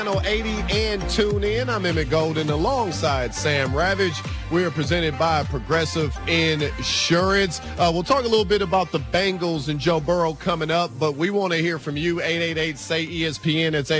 Channel 80 and tune in. I'm Emmett Golden alongside Sam Ravage. We are presented by Progressive Insurance. We'll talk a little bit about the Bengals and Joe Burrow coming up, but we want to hear from you. 888-SAY-ESPN. It's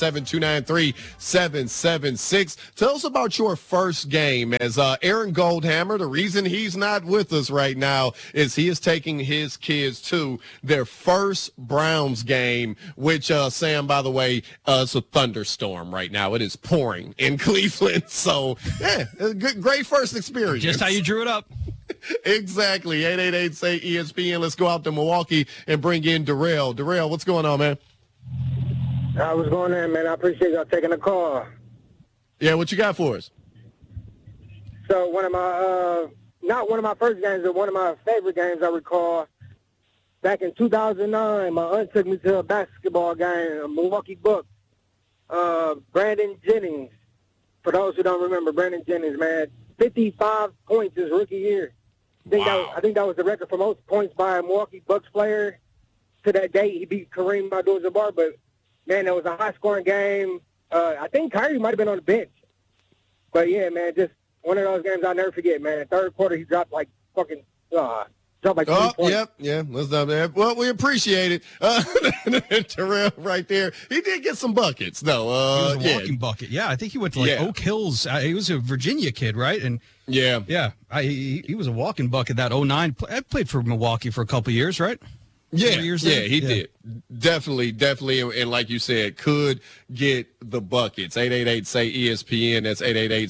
888-729-3776. Tell us about your first game as Aaron Goldhammer. The reason he's not with us right now is he is taking his kids to their first Browns game, which, Sam, by the way, it's a thunderstorm right now. It is pouring in Cleveland. So, yeah, great first experience. Just how you drew it up. Exactly. 888-SAY-ESPN. Let's go out to Milwaukee and bring in Darrell. Darrell, what's going on, man? What's going on, man? I appreciate y'all taking the call. Yeah, what you got for us? So one of my, not one of my first games, but one of my favorite games I recall, back in 2009, my aunt took me to a basketball game, a Milwaukee Bucks. Brandon Jennings, for those who don't remember, Brandon Jennings, man, 55 points his rookie year. I think that was the record for most points by a Milwaukee Bucks player. To that date, he beat Kareem Abdul-Jabbar, but, man, it was a high-scoring game. I think Kyrie might have been on the bench. But, yeah, man, just one of those games I'll never forget, man. Third quarter, he dropped like fucking dropped like 20 points. Yeah, let's not that. Well, we appreciate it. Terrell right there. He did get some buckets, though. He was a walking bucket. Yeah, I think he went to Oak Hills. He was a Virginia kid, right? And he was a walking bucket that 09. I played for Milwaukee for a couple years, right? He did. Definitely. And like you said, could get the buckets. 888-SAY-ESPN. That's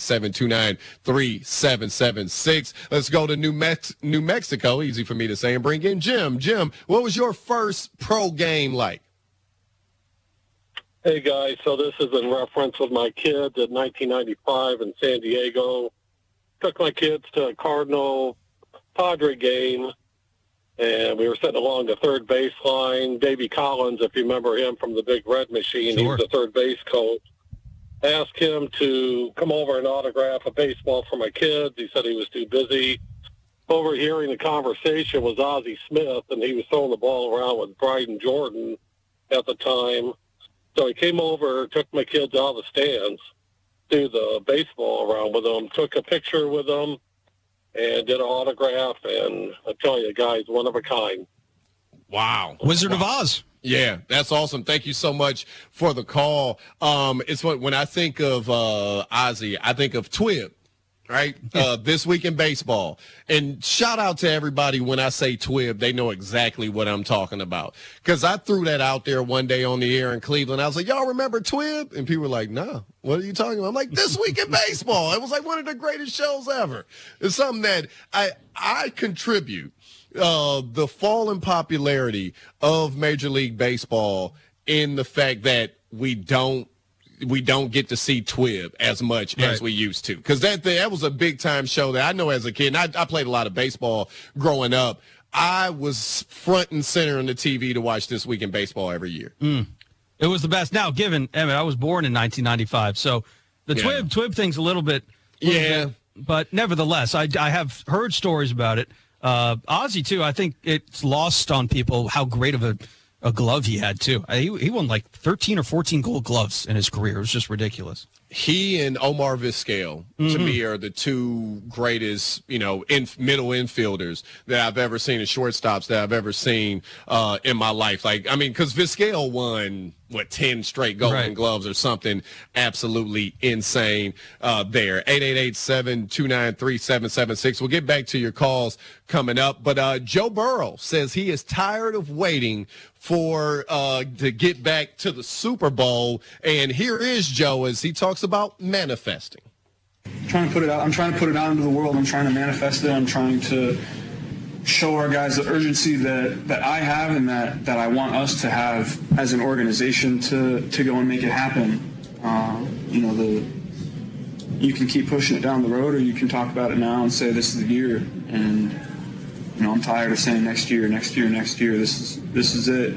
888-729-3776. Let's go to New Mexico. Easy for me to say. And bring in Jim. Jim, what was your first pro game like? Hey, guys. So this is in reference with my kids in 1995 in San Diego. Took my kids to a Cardinal-Padre game. And we were sitting along the third baseline. Davey Collins, if you remember him from the Big Red Machine, sure. He was the third base coach. Asked him to come over and autograph a baseball for my kids. He said he was too busy. Overhearing the conversation was Ozzie Smith, and he was throwing the ball around with Bryden Jordan at the time. So he came over, took my kids out of the stands, threw the baseball around with them, took a picture with them, and did an autograph, and I tell you, guys, one of a kind. Wow. Wizard of Oz. Yeah, that's awesome. Thank you so much for the call. It's when I think of Ozzie, I think of Twib, right? This Week in Baseball. And shout out to everybody when I say Twib, they know exactly what I'm talking about. Because I threw that out there one day on the air in Cleveland. I was like, y'all remember Twib? And people were like, no, what are you talking about? I'm like, This Week in Baseball. It was like one of the greatest shows ever. It's something that I contribute the fall in popularity of Major League Baseball in the fact that we don't get to see Twib as much as we used to. Because that was a big-time show that I know as a kid. And I played a lot of baseball growing up. I was front and center on the TV to watch This Week in Baseball every year. It was the best. Now, given, Emmett, I was born in 1995, so the Twib thing's a little bit. But nevertheless, I have heard stories about it. Ozzie, too, I think it's lost on people how great of a glove he had, too. He won like 13 or 14 gold gloves in his career. It was just ridiculous. He and Omar Vizquel, to me, are the two greatest, middle infielders that I've ever seen, and shortstops that I've ever seen in my life. Because Vizquel won, 10 straight Golden Gloves or something absolutely insane there. 888-729-3776. We'll get back to your calls coming up. But Joe Burrow says he is tired of waiting to get back to the Super Bowl. And here is Joe as he talks about manifesting. I'm trying to put it out into the world. I'm trying to manifest it. I'm trying to show our guys the urgency that I have and that I want us to have as an organization to go and make it happen. You can keep pushing it down the road, or you can talk about it now and say this is the year. And I'm tired of saying next year. This is it.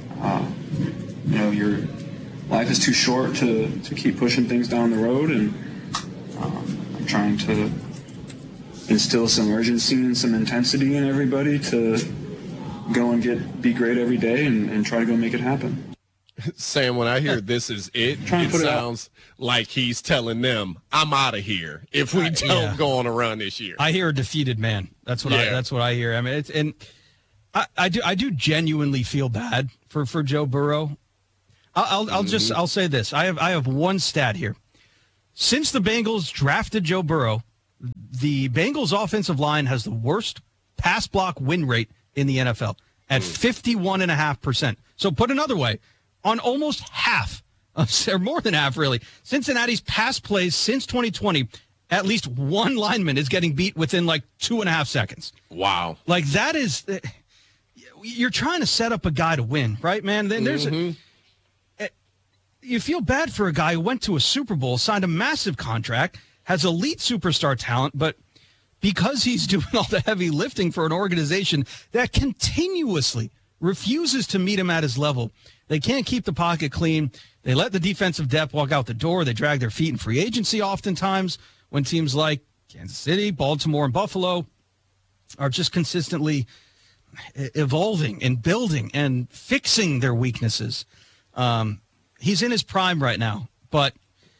Your life is too short to keep pushing things down the road, and I'm trying to instill some urgency and some intensity in everybody to go and be great every day and try to go make it happen. Sam, when I hear this is it sounds like he's telling them, I'm out of here if we don't go on a run this year. I hear a defeated man. That's what I hear. I mean, I do genuinely feel bad for Joe Burrow. I'll say this. I have one stat here. Since the Bengals drafted Joe Burrow, the Bengals offensive line has the worst pass block win rate in the NFL at 51.5%. So put another way, on almost half, or more than half really, Cincinnati's pass plays since 2020, at least one lineman is getting beat within like 2.5 seconds. Wow. Like that is, you're trying to set up a guy to win, right, man? Then there's you feel bad for a guy who went to a Super Bowl, signed a massive contract, has elite superstar talent, but because he's doing all the heavy lifting for an organization that continuously refuses to meet him at his level, they can't keep the pocket clean. They let the defensive depth walk out the door. They drag their feet in free agency oftentimes when teams like Kansas City, Baltimore, and Buffalo are just consistently evolving and building and fixing their weaknesses. He's in his prime right now, but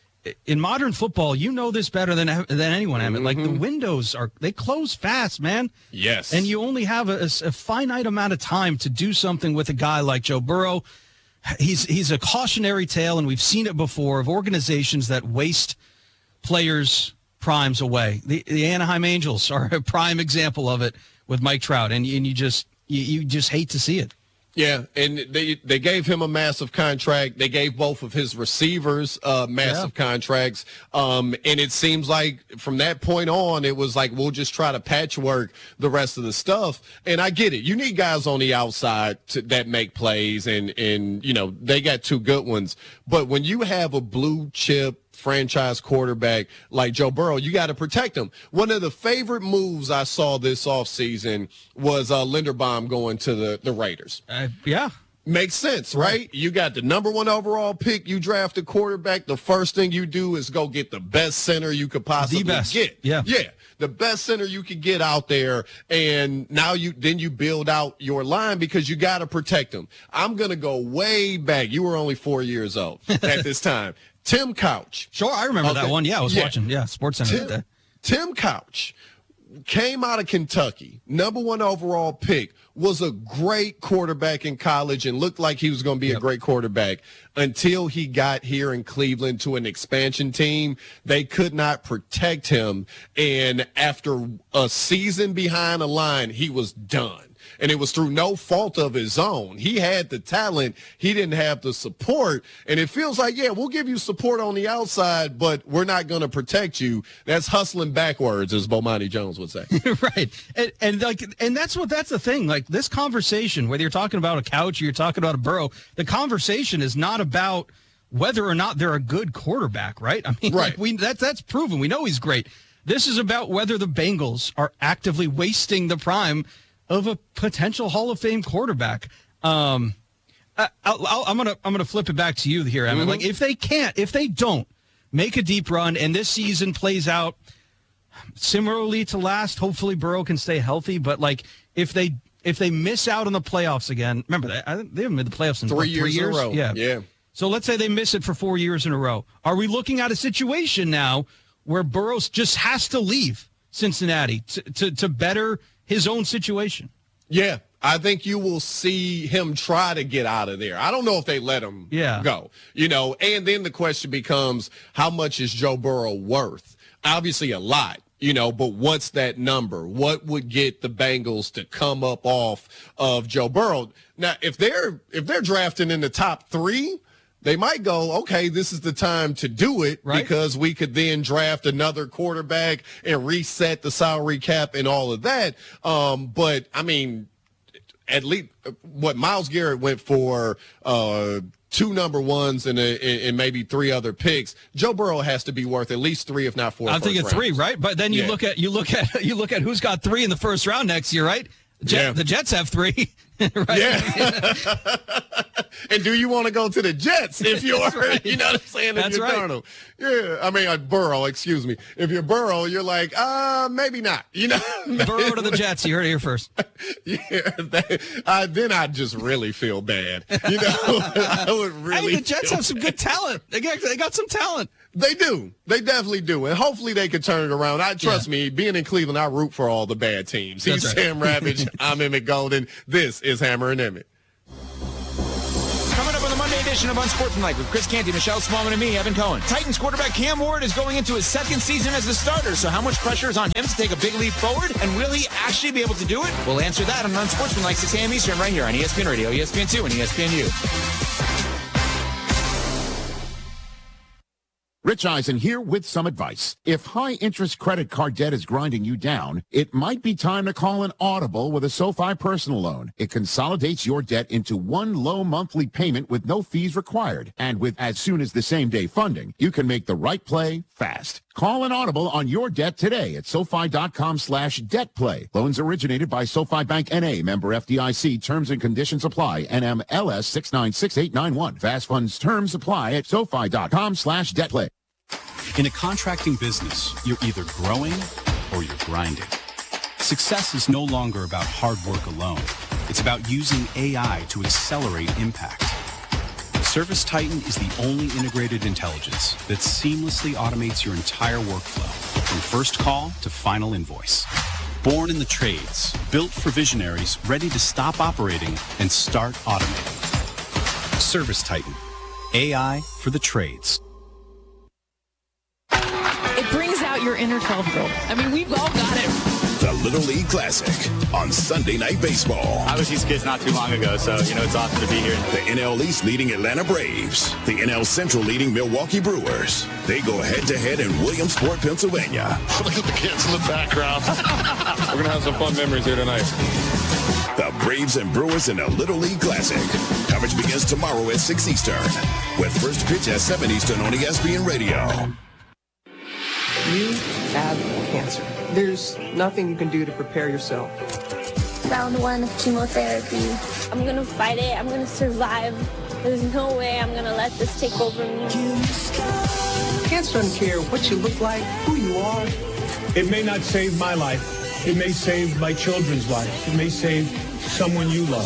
in modern football, you know this better than anyone, Emmett. Like the windows they close fast, man. Yes. And you only have a finite amount of time to do something with a guy like Joe Burrow. He's a cautionary tale, and we've seen it before, of organizations that waste players' primes away. The Anaheim Angels are a prime example of it with Mike Trout, and you just hate to see it. Yeah, and they gave him a massive contract. They gave both of his receivers massive contracts. And it seems like from that point on, it was like, we'll just try to patchwork the rest of the stuff. And I get it. You need guys on the outside that make plays, and you know, they got two good ones. But when you have a blue chip franchise quarterback like Joe Burrow, you got to protect him. One of the favorite moves I saw this offseason was Linderbaum going to the Raiders. Yeah. Makes sense, right? You got the number 1 overall pick. You draft a quarterback. The first thing you do is go get the best center you could possibly get. Yeah. The best center you could get out there. And now you build out your line because you got to protect them. I'm going to go way back. You were only 4 years old at this time. Tim Couch. Sure, I remember that one. Yeah, I was watching. Yeah, SportsCenter that day. Tim Couch came out of Kentucky, number 1 overall pick, was a great quarterback in college and looked like he was going to be a great quarterback until he got here in Cleveland to an expansion team. They could not protect him, and after a season behind the line, he was done. And it was through no fault of his own. He had the talent. He didn't have the support. And it feels like, yeah, we'll give you support on the outside, but we're not going to protect you. That's hustling backwards, as Bomani Jones would say. Right. And that's the thing. Like this conversation, whether you're talking about a Couch or you're talking about a Burrow, the conversation is not about whether or not they're a good quarterback, right? I mean, right. That's proven. We know he's great. This is about whether the Bengals are actively wasting the prime of a potential Hall of Fame quarterback. I'm gonna flip it back to you here, Emmett. Like if they don't make a deep run and this season plays out similarly to last, hopefully Burrow can stay healthy. But like if they miss out on the playoffs again, remember they haven't made the playoffs in 3 years in a row. Yeah. So let's say they miss it for 4 years in a row. Are we looking at a situation now where Burrow just has to leave Cincinnati to better his own situation? Yeah, I think you will see him try to get out of there. I don't know if they let him go, you know, and then the question becomes, how much is Joe Burrow worth? Obviously a lot, you know, but what's that number? What would get the Bengals to come up off of Joe Burrow? Now, if they're drafting in the top 3, they might go, okay, this is the time to do it, right? Because we could then draft another quarterback and reset the salary cap and all of that. But, I mean, at least what Myles Garrett went for 2 number 1s and maybe 3 other picks. Joe Burrow has to be worth at least 3, if not 4. I'm thinking 3, right? But then you look at who's got 3 in the first round next year, right? The Jets have 3. Right? Yeah. And do you want to go to the Jets if you're, right. you know what I'm saying? That's if you're right. Darnold. Yeah. I mean, Burrow, excuse me. If you're Burrow, you're like, maybe not. You know? Burrow to the Jets. You heard it here first. Yeah. Then I'd just really feel bad. You know? I would really. Hey, the Jets have some good talent. They got some talent. They do. They definitely do. And hopefully they could turn it around. Trust me, being in Cleveland, I root for all the bad teams. He's That's right. Sam Ravage. I'm Emmett Golden. This is Hammer and Emmett. Coming up on the Monday edition of Unsportsmanlike with Chris Canty, Michelle Smallman, and me, Evan Cohen. Titans quarterback Cam Ward is going into his second season as a starter, so how much pressure is on him to take a big leap forward? And will he actually be able to do it? We'll answer that on Unsportsmanlike 6 a.m. Eastern right here on ESPN Radio, ESPN2, and ESPNU. Rich Eisen here with some advice. If high-interest credit card debt is grinding you down, it might be time to call an audible with a SoFi personal loan. It consolidates your debt into one low monthly payment with no fees required. And with as soon as the same-day funding, you can make the right play fast. Call an audible on your debt today at SoFi.com/debtplay. Loans originated by SoFi Bank N.A., member FDIC. Terms and conditions apply. NMLS 696891. Fast funds terms apply at SoFi.com/debtplay. In a contracting business, you're either growing or you're grinding. Success is no longer about hard work alone. It's about using AI to accelerate impact. ServiceTitan is the only integrated intelligence that seamlessly automates your entire workflow, from first call to final invoice. Born in the trades, built for visionaries ready to stop operating and start automating. ServiceTitan, AI for the trades. It brings out your inner 12-year-old. I mean, we've all got it. The Little League Classic on Sunday Night Baseball. I was these kids not too long ago, so, it's awesome to be here. The NL East leading Atlanta Braves. The NL Central leading Milwaukee Brewers. They go head-to-head in Williamsport, Pennsylvania. Look at the kids in the background. We're going to have some fun memories here tonight. The Braves and Brewers in a Little League Classic. Coverage begins tomorrow at 6 Eastern, with first pitch at 7 Eastern on ESPN Radio. You have cancer. There's nothing you can do to prepare yourself. Round 1 of chemotherapy. I'm going to fight it. I'm going to survive. There's no way I'm going to let this take over me. Cancer doesn't care what you look like, who you are. It may not save my life. It may save my children's life. It may save someone you love.